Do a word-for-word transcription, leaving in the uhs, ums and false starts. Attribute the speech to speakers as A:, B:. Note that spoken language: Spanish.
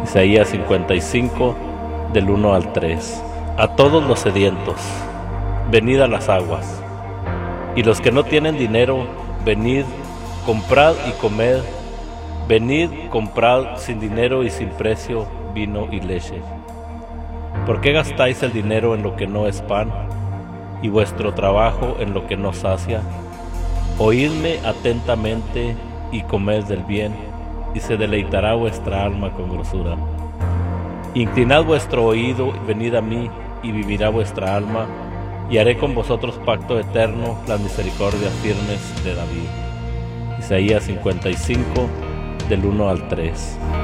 A: Isaías cincuenta y cinco, del uno al tres. A todos los sedientos, venid a las aguas, y los que no tienen dinero, venid, comprad y comed. Venid, comprad sin dinero y sin precio vino y leche. ¿Por qué gastáis el dinero en lo que no es pan, y vuestro trabajo en lo que no sacia? Oídme atentamente y comed del bien, y se deleitará vuestra alma con grosura. Inclinad vuestro oído y venid a mí, y vivirá vuestra alma, y haré con vosotros pacto eterno, las misericordias firmes de David. Isaías cincuenta y cinco, del uno al tres.